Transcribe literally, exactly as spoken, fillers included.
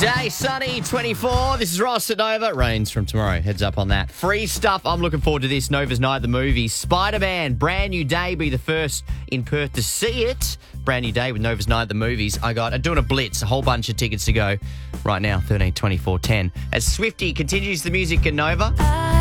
Today, sunny, twenty-four. This is Ross at Nova. Rains from tomorrow. Heads up on that. Free stuff. I'm looking forward to this. Nova's Night, the movie. Spider-Man, brand new day. Be the first in Perth to see it. Brand new day with Nova's Night, the movies. I got, I'm doing a blitz, a whole bunch of tickets to go right now. thirteen, twenty-four, ten. As Swifty continues the music at Nova.